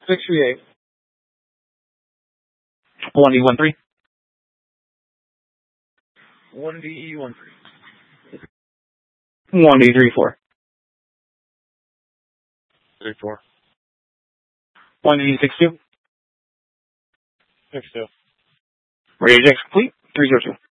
638. 1D13. 1DE13. 1D34. 34. 1D62. 62. Radio checks complete. 302.